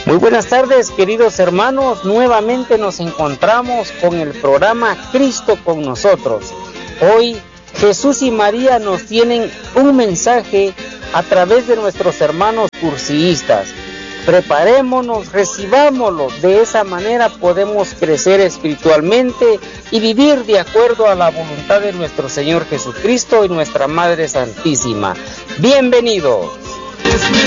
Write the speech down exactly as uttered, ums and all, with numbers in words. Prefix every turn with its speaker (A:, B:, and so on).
A: Muy buenas tardes, queridos hermanos. Nuevamente nos encontramos con el programa Cristo con nosotros. Hoy Jesús y María nos tienen un mensaje a través de nuestros hermanos cursillistas. Preparémonos, recibámoslo. De esa manera podemos crecer espiritualmente y vivir de acuerdo a la voluntad de nuestro Señor Jesucristo y nuestra Madre Santísima. Bienvenidos.
B: Es mi